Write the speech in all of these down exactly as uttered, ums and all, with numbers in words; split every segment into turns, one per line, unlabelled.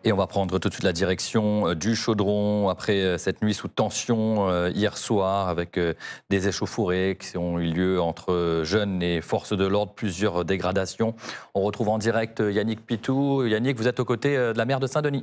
Et on va prendre tout de suite la direction du Chaudron après cette nuit sous tension hier soir avec des échauffourées qui ont eu lieu entre jeunes et forces de l'ordre, plusieurs dégradations. On retrouve en direct Yannick Pitou. Yannick, vous êtes aux côtés de la maire de Saint-Denis.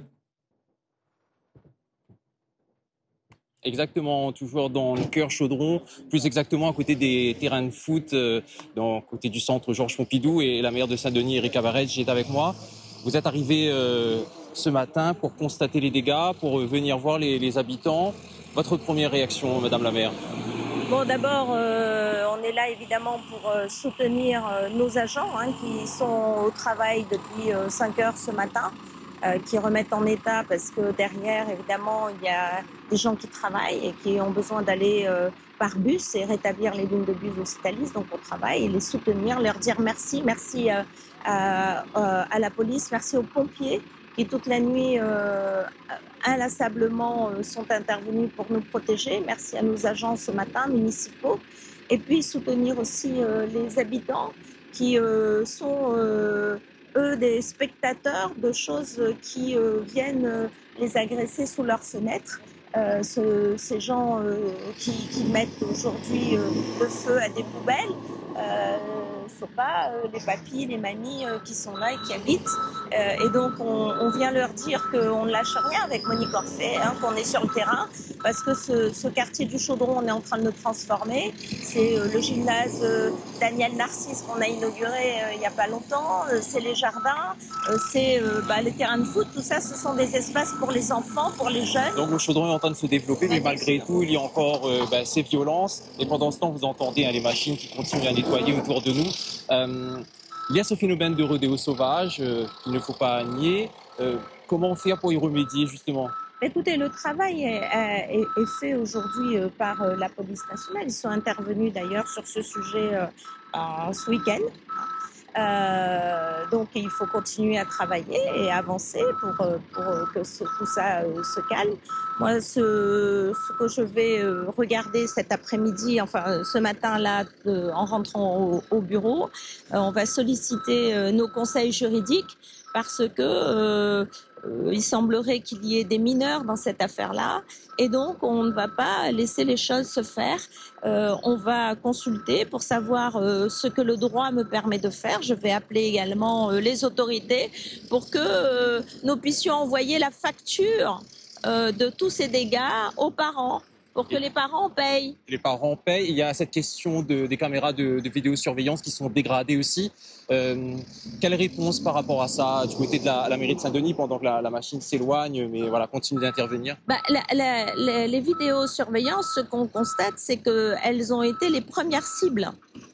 Exactement, toujours dans le cœur Chaudron, plus exactement à côté des terrains de foot, euh, dans côté du centre Georges Pompidou, et la maire de Saint-Denis, Erika Barrette, est avec moi. Vous êtes arrivé euh, ce matin pour constater les dégâts, pour euh, venir voir les, les habitants. Votre première réaction, Madame la maire?
Bon, d'abord, euh, on est là évidemment pour euh, soutenir euh, nos agents hein, qui sont au travail depuis euh, cinq heures ce matin. Euh, qui remettent en état parce que derrière, évidemment, il y a des gens qui travaillent et qui ont besoin d'aller euh, par bus et rétablir les lignes de bus au Citalis. Donc, on travaille et les soutenir, leur dire merci, merci euh, à, à la police, merci aux pompiers qui toute la nuit euh, inlassablement euh, sont intervenus pour nous protéger. Merci à nos agents ce matin, municipaux. Et puis, soutenir aussi euh, les habitants qui euh, sont... Euh, eux, des spectateurs de choses qui euh, viennent euh, les agresser sous leurs fenêtres. Euh, ce, ces gens euh, qui, qui mettent aujourd'hui euh, le feu à des poubelles euh, ne sont pas euh, les papis, les mamies euh, qui sont là et qui habitent. Euh, et donc, on, on vient leur dire qu'on ne lâche rien avec Monique Orphée, hein, qu'on est sur le terrain, parce que ce, ce quartier du Chaudron, on est en train de le transformer. C'est euh, le gymnase euh, Daniel Narcisse qu'on a inauguré euh, il n'y a pas longtemps. Euh, c'est les jardins, euh, c'est euh, bah, les terrains de foot. Tout ça, ce sont des espaces pour les enfants, pour les jeunes.
Donc, le Chaudron est en train de se développer, mais malgré tout, il y a encore euh, bah, ces violences. Et pendant ce temps, vous entendez hein, les machines qui continuent à nettoyer autour de nous. Euh, il y a ce phénomène de rodéo sauvage euh, qu'il ne faut pas nier. Euh, comment faire pour y remédier, justement?
Écoutez, le travail est, est, est fait aujourd'hui par la police nationale. Ils sont intervenus d'ailleurs sur ce sujet euh, ce week-end. Euh, donc il faut continuer à travailler et avancer pour, pour que ce, tout ça euh, se calme. Moi, ce, ce que je vais euh, regarder cet après-midi, enfin ce matin-là, euh, en rentrant au, au bureau, euh, on va solliciter euh, nos conseils juridiques parce que euh, euh, il semblerait qu'il y ait des mineurs dans cette affaire-là et donc on ne va pas laisser les choses se faire. Euh, on va consulter pour savoir euh, ce que le droit me permet de faire. Je vais appeler également euh, les autorités pour que euh, nous puissions envoyer la facture euh, de tous ces dégâts aux parents, pour que les parents payent.
Les parents payent. Il y a cette question de, des caméras de, de vidéosurveillance qui sont dégradées aussi. Euh, quelle réponse par rapport à ça du côté de la, la mairie de Saint-Denis pendant que la, la machine s'éloigne, mais voilà, continue d'intervenir?
Bah, la, la, la, les vidéosurveillances, ce qu'on constate, c'est qu'elles ont été les premières cibles.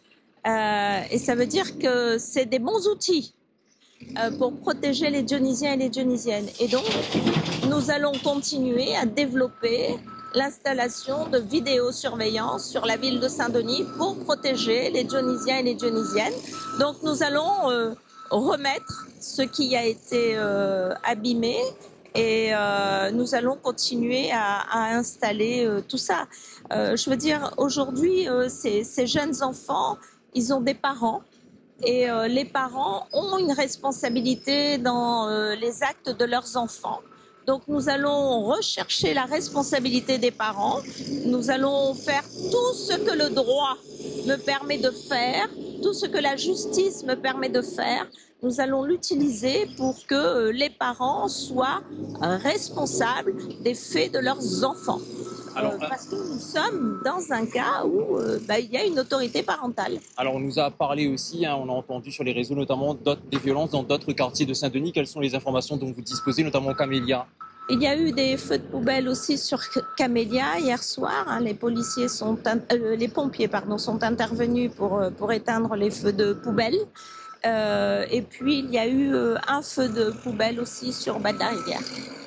Euh, et ça veut dire que c'est des bons outils euh, pour protéger les Dionysiens et les Dionysiennes. Et donc, nous allons continuer à développer l'installation de vidéosurveillance sur la ville de Saint-Denis pour protéger les Dionysiens et les Dionysiennes. Donc nous allons euh, remettre ce qui a été euh, abîmé et euh, nous allons continuer à, à installer euh, tout ça. Euh, je veux dire, aujourd'hui, euh, ces, ces jeunes enfants, ils ont des parents. Et euh, les parents ont une responsabilité dans euh, les actes de leurs enfants. Donc nous allons rechercher la responsabilité des parents, nous allons faire tout ce que le droit me permet de faire, tout ce que la justice me permet de faire, nous allons l'utiliser pour que les parents soient responsables des faits de leurs enfants. Alors, euh, parce que nous sommes dans un cas où euh, bah, il y a une autorité parentale.
Alors on nous a parlé aussi, hein, on a entendu sur les réseaux notamment des violences dans d'autres quartiers de Saint-Denis. Quelles sont les informations dont vous disposez, notamment au Camélia?
Il y a eu des feux de poubelle aussi sur Camélia hier soir. Hein, les policiers sont, euh, les pompiers pardon, sont intervenus pour, pour éteindre les feux de poubelle. Euh, et puis il y a eu euh, un feu de poubelle aussi sur Bas de la Rivière.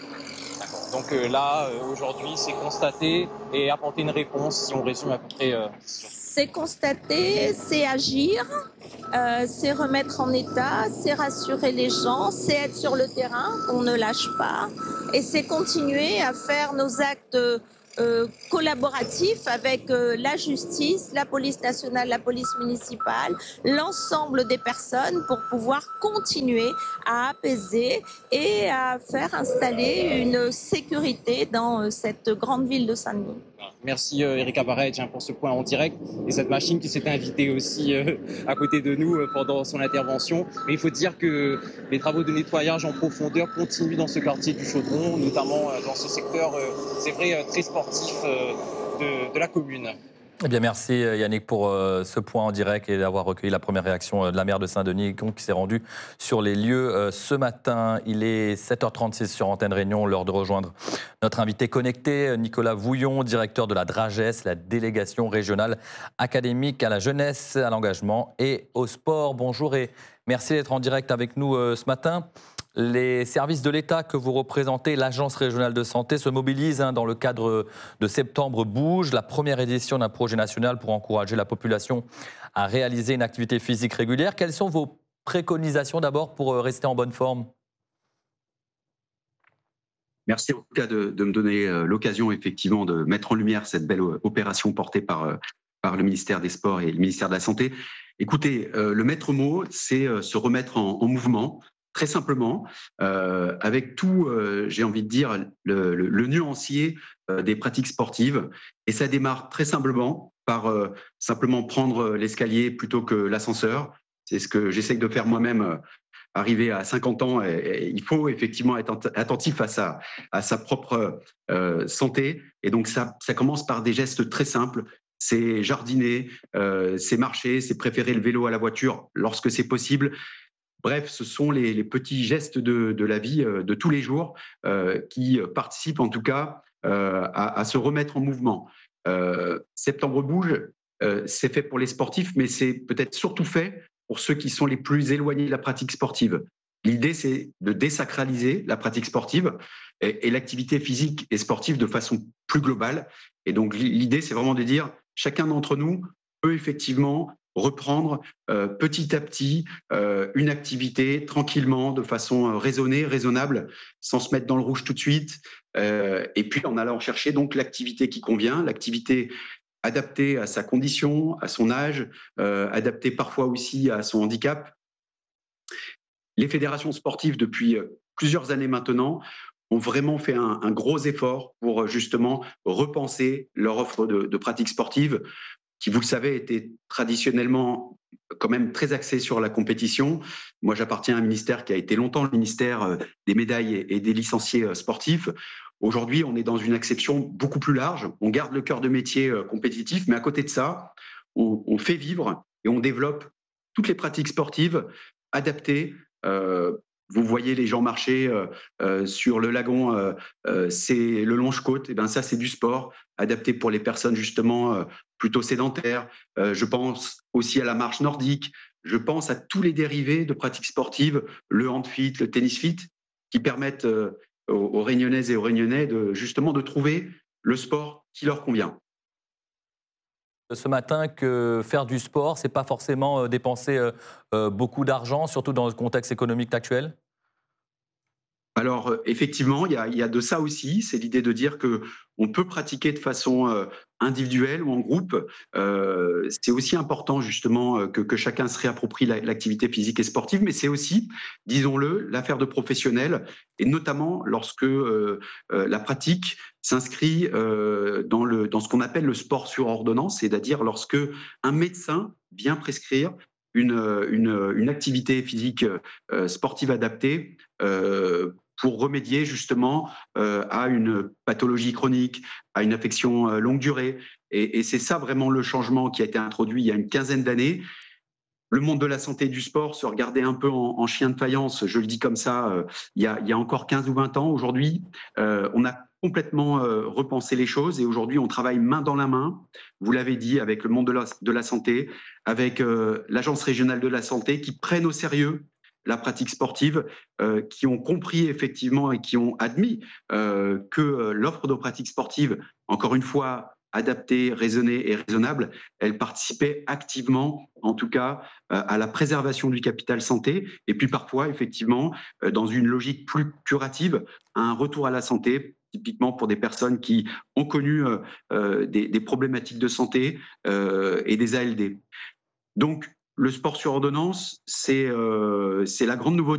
Donc euh, là, euh, aujourd'hui, c'est constater et apporter une réponse, si on résume à peu près. Euh,
c'est constater, c'est agir, euh, c'est remettre en état, c'est rassurer les gens, c'est être sur le terrain, on ne lâche pas. Et c'est continuer à faire nos actes euh, collaboratif avec euh, la justice, la police nationale, la police municipale, l'ensemble des personnes pour pouvoir continuer à apaiser et à faire installer une sécurité dans euh, cette grande ville de Saint-Denis.
Merci euh, Erika Baredj hein, pour ce point en direct et cette machine qui s'était invitée aussi euh, à côté de nous euh, pendant son intervention. Mais il faut dire que les travaux de nettoyage en profondeur continuent dans ce quartier du Chaudron, notamment euh, dans ce secteur, euh, c'est vrai, euh, très sportif euh, de, de la commune.
Eh bien, merci Yannick pour euh, ce point en direct et d'avoir recueilli la première réaction de la maire de Saint-Denis qui s'est rendue sur les lieux euh, ce matin. Il est sept heures trente-six sur Antenne Réunion, l'heure de rejoindre notre invité connecté, Nicolas Vouillon, directeur de la DRAGES, la délégation régionale académique à la jeunesse, à l'engagement et au sport. Bonjour et merci d'être en direct avec nous euh, ce matin. Les services de l'État que vous représentez, l'Agence régionale de santé, se mobilisent hein, dans le cadre de Septembre Bouge, la première édition d'un projet national pour encourager la population à réaliser une activité physique régulière. Quelles sont vos préconisations d'abord pour rester en bonne forme ?
Merci en tout cas de, de me donner l'occasion effectivement de mettre en lumière cette belle opération portée par, par le ministère des Sports et le ministère de la Santé. Écoutez, le maître mot, c'est se remettre en, en mouvement. Très simplement, euh, avec tout, euh, j'ai envie de dire, le, le, le nuancier euh, des pratiques sportives. Et ça démarre très simplement par euh, simplement prendre l'escalier plutôt que l'ascenseur. C'est ce que j'essaie de faire moi-même, euh, arrivé à cinquante ans. Et, et il faut effectivement être attentif à sa, à sa propre euh, santé. Et donc, ça, ça commence par des gestes très simples. C'est jardiner, euh, c'est marcher, c'est préférer le vélo à la voiture lorsque c'est possible. Bref, ce sont les, les petits gestes de, de la vie euh, de tous les jours euh, qui participent en tout cas euh, à, à se remettre en mouvement. Euh, Septembre Bouge, euh, c'est fait pour les sportifs, mais c'est peut-être surtout fait pour ceux qui sont les plus éloignés de la pratique sportive. L'idée, c'est de désacraliser la pratique sportive et, et l'activité physique et sportive de façon plus globale. Et donc, l'idée, c'est vraiment de dire, chacun d'entre nous peut effectivement reprendre euh, petit à petit euh, une activité tranquillement, de façon euh, raisonnée, raisonnable, sans se mettre dans le rouge tout de suite, euh, et puis en allant chercher donc l'activité qui convient, l'activité adaptée à sa condition, à son âge, euh, adaptée parfois aussi à son handicap. Les fédérations sportives, depuis plusieurs années maintenant, ont vraiment fait un, un gros effort pour justement repenser leur offre de, de pratiques sportives, qui, vous le savez, était traditionnellement quand même très axé sur la compétition. Moi, j'appartiens à un ministère qui a été longtemps le ministère des médailles et des licenciés sportifs. Aujourd'hui, on est dans une acception beaucoup plus large. On garde le cœur de métier compétitif, mais à côté de ça, on, on fait vivre et on développe toutes les pratiques sportives adaptées. Euh, Vous voyez les gens marcher euh, euh, sur le lagon, euh, euh, c'est le longe-côte. Et ben ça, c'est du sport adapté pour les personnes justement euh, plutôt sédentaires. Euh, je pense aussi à la marche nordique. Je pense à tous les dérivés de pratiques sportives, le handfit, le tennis fit, qui permettent euh, aux, aux Réunionnaises et aux Réunionnais de justement de trouver le sport qui leur convient.
Ce matin que faire du sport, c'est pas forcément dépenser euh, beaucoup d'argent, surtout dans le contexte économique actuel ?
Alors, effectivement, il y a, il y a de ça aussi. C'est l'idée de dire qu'on peut pratiquer de façon euh, individuelle ou en groupe. Euh, c'est aussi important, justement, que, que chacun se réapproprie la, l'activité physique et sportive, mais c'est aussi, disons-le, l'affaire de professionnels, et notamment lorsque euh, euh, la pratique s'inscrit euh, dans, le, dans ce qu'on appelle le sport sur ordonnance, c'est-à-dire lorsque un médecin vient prescrire une, une, une activité physique euh, sportive adaptée euh, pour remédier justement euh, à une pathologie chronique, à une affection euh, longue durée. Et, et c'est ça vraiment le changement qui a été introduit il y a une quinzaine d'années. Le monde de la santé et du sport se regardait un peu en, en chien de faïence, je le dis comme ça, euh, il, y a, il y a encore quinze ou vingt ans. Aujourd'hui, euh, on a complètement euh, repensé les choses et aujourd'hui, on travaille main dans la main, vous l'avez dit, avec le monde de la, de la santé, avec euh, l'Agence régionale de la santé, qui prennent au sérieux la pratique sportive, euh, qui ont compris effectivement et qui ont admis euh, que euh, l'offre de pratiques sportives, encore une fois, adaptée, raisonnée et raisonnable, elle participait activement, en tout cas, euh, à la préservation du capital santé et puis parfois, effectivement, euh, dans une logique plus curative, à un retour à la santé typiquement pour des personnes qui ont connu euh, des, des problématiques de santé euh, et des A L D. Donc, le sport sur ordonnance, c'est euh, c'est la grande nouveauté